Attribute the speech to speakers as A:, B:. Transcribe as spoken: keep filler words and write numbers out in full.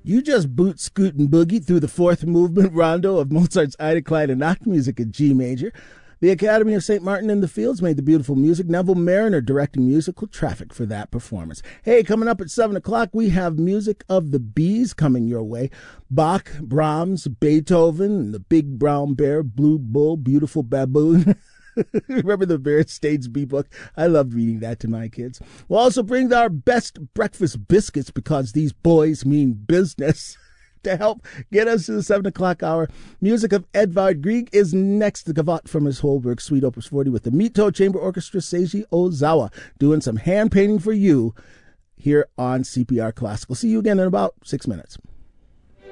A: You just boot, scoot, and boogie through the fourth movement rondo of Mozart's Eine kleine Nachtmusik in G major. The Academy of Saint Martin in the Fields made the beautiful music. Neville Mariner directing musical traffic for that performance. Hey, coming up at seven o'clock, we have Music of the Bees coming your way. Bach, Brahms, Beethoven, the Big Brown Bear, Blue Bull, Beautiful Baboon. Remember the Berenstain Bee book? I loved reading that to my kids. We'll also bring our best breakfast biscuits because these boys mean business. To help get us to the seven o'clock hour, music of Edvard Grieg is next. The Gavotte from his Holberg Suite Opus forty with the Mito Chamber Orchestra, Seiji Ozawa, doing some hand painting for you here on C P R Classical. See you again in about six minutes.